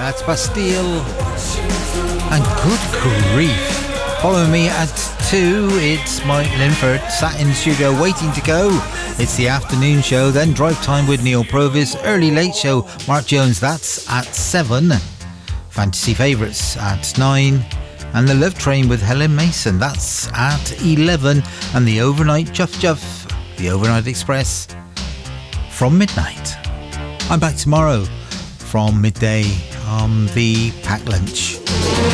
That's Bastille. And good grief. Following me at 2, it's Mike Linford, sat in the studio waiting to go. It's the afternoon show, then Drive Time with Neil Provis, early late show, Mark Jones, that's at 7. Fantasy Favourites at 9. And the Love Train with Helen Mason, that's at 11. And the Overnight Chuff Chuff, the Overnight Express, from midnight. I'm back tomorrow from midday on the Pack Lunch.